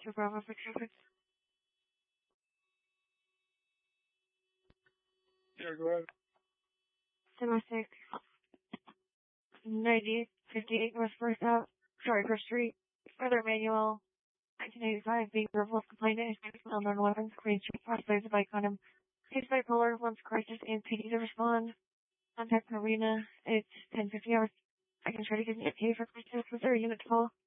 to Bravo for traffic. Yeah, go ahead. Domestic 9058 West First Street. Further Manuel 1985 being revolved complainant is unknown weapons, Queen Street, possibly a bike on him. Case bipolar, once crisis and PD to respond. Contact Marina, it's 10:50 hours. I can try to get an ETA for crisis with their unit to call.